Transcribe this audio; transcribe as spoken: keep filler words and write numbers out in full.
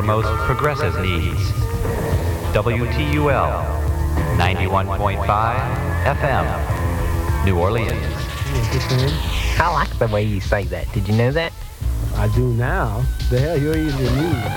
most progressive needs. W T U L, ninety-one point five F M, New Orleans. I like the way you say that. Did you know that? I do now. The hell, you're easy to me.